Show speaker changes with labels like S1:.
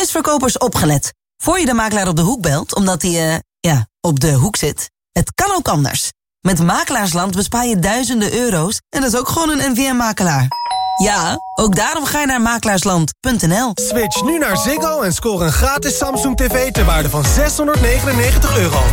S1: Huisverkopers opgelet. Voor je de makelaar op de hoek belt, omdat hij, op de hoek zit. Het kan ook anders. Met Makelaarsland bespaar je duizenden euro's en dat is ook gewoon een NVM-makelaar. Ja, ook daarom ga je naar makelaarsland.nl.
S2: Switch nu naar Ziggo en score een gratis Samsung TV ter waarde van €699.